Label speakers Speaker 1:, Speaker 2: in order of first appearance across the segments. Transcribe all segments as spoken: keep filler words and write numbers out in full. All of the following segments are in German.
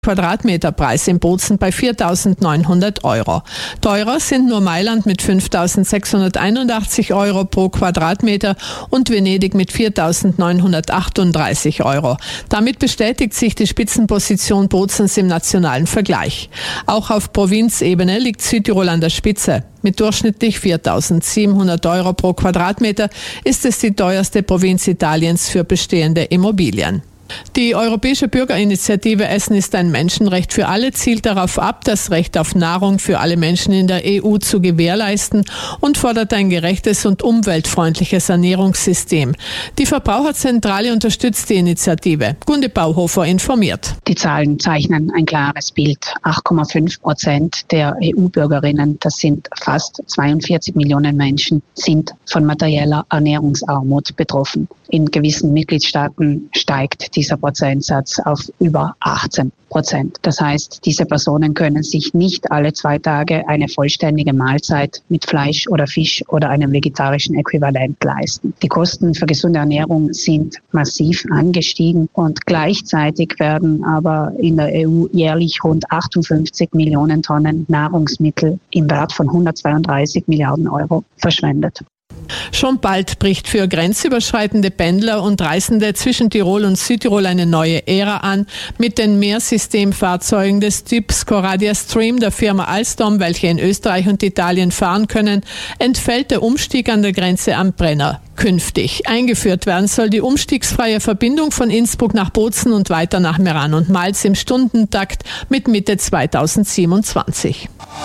Speaker 1: Quadratmeterpreis in Bozen bei viertausendneunhundert Euro. Teurer sind nur Mailand mit fünftausendsechshunderteinundachtzig Euro pro Quadratmeter und Venedig mit viertausendneunhundertachtunddreißig Euro. Damit bestätigt sich die Spitzenposition Bozens im nationalen Vergleich. Auch auf Provinzebene liegt Südtirol an der Spitze. Mit durchschnittlich viertausendsiebenhundert Euro pro Quadratmeter ist es die teuerste Provinz Italiens für bestehende Immobilien. Die Europäische Bürgerinitiative Essen ist ein Menschenrecht für alle zielt darauf ab, das Recht auf Nahrung für alle Menschen in der E U zu gewährleisten und fordert ein gerechtes und umweltfreundliches Ernährungssystem. Die Verbraucherzentrale unterstützt die Initiative. Gunde Bauhofer informiert.
Speaker 2: Die Zahlen zeichnen ein klares Bild. acht Komma fünf Prozent der E U-Bürgerinnen, das sind fast zweiundvierzig Millionen Menschen, sind von materieller Ernährungsarmut betroffen. In gewissen Mitgliedstaaten steigt dieser Prozentsatz auf über achtzehn Prozent. Das heißt, diese Personen können sich nicht alle zwei Tage eine vollständige Mahlzeit mit Fleisch oder Fisch oder einem vegetarischen Äquivalent leisten. Die Kosten für gesunde Ernährung sind massiv angestiegen und gleichzeitig werden aber in der E U jährlich rund achtundfünfzig Millionen Tonnen Nahrungsmittel im Wert von hundertzweiunddreißig Milliarden Euro verschwendet.
Speaker 1: Schon bald bricht für grenzüberschreitende Pendler und Reisende zwischen Tirol und Südtirol eine neue Ära an. Mit den Mehrsystemfahrzeugen des Typs Coradia Stream der Firma Alstom, welche in Österreich und Italien fahren können, entfällt der Umstieg an der Grenze am Brenner. Künftig eingeführt werden soll die umstiegsfreie Verbindung von Innsbruck nach Bozen und weiter nach Meran und Malz im Stundentakt mit Mitte zweitausendsiebenundzwanzig.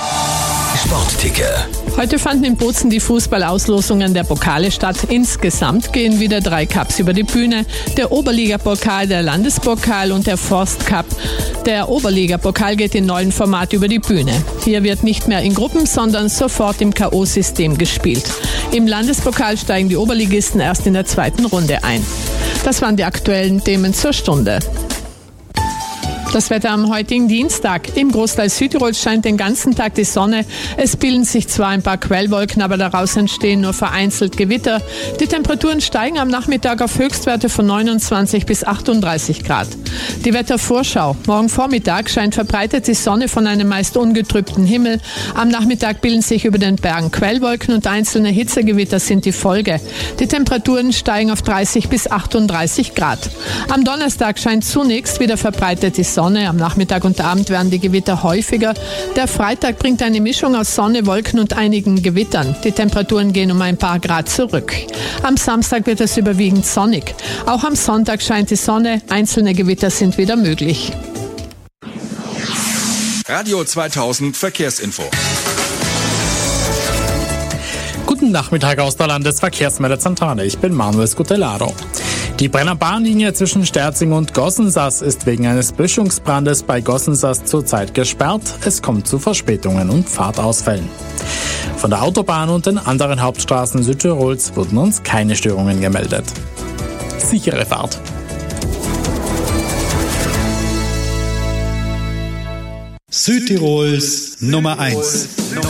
Speaker 3: Sportticker.
Speaker 1: Heute fanden in Bozen die Fußballauslosungen der Pokale statt. Insgesamt gehen wieder drei Cups über die Bühne. Der Oberligapokal, der Landespokal und der Forstcup. Der Oberligapokal geht im neuen Format über die Bühne. Hier wird nicht mehr in Gruppen, sondern sofort im K O-System gespielt. Im Landespokal steigen die Oberligisten erst in der zweiten Runde ein. Das waren die aktuellen Themen zur Stunde. Das Wetter am heutigen Dienstag. Im Großteil Südtirols scheint den ganzen Tag die Sonne. Es bilden sich zwar ein paar Quellwolken, aber daraus entstehen nur vereinzelt Gewitter. Die Temperaturen steigen am Nachmittag auf Höchstwerte von neunundzwanzig bis achtunddreißig Grad. Die Wettervorschau. Morgen Vormittag scheint verbreitet die Sonne von einem meist ungetrübten Himmel. Am Nachmittag bilden sich über den Bergen Quellwolken und einzelne Hitzegewitter sind die Folge. Die Temperaturen steigen auf dreißig bis achtunddreißig Grad. Am Donnerstag scheint zunächst wieder verbreitet die Sonne. Am Nachmittag und Abend werden die Gewitter häufiger. Der Freitag bringt eine Mischung aus Sonne, Wolken und einigen Gewittern. Die Temperaturen gehen um ein paar Grad zurück. Am Samstag wird es überwiegend sonnig. Auch am Sonntag scheint die Sonne. Einzelne Gewitter sind wieder möglich.
Speaker 3: Radio zweitausend Verkehrsinfo.
Speaker 4: Guten Nachmittag aus der Landesverkehrsmeldezentrale. Ich bin Manuel Scutellaro. Die Brenner Bahnlinie zwischen Sterzing und Gossensass ist wegen eines Böschungsbrandes bei Gossensass zurzeit gesperrt. Es kommt zu Verspätungen und Fahrtausfällen. Von der Autobahn und den anderen Hauptstraßen Südtirols wurden uns keine Störungen gemeldet. Sichere Fahrt!
Speaker 5: Südtirols Nummer eins.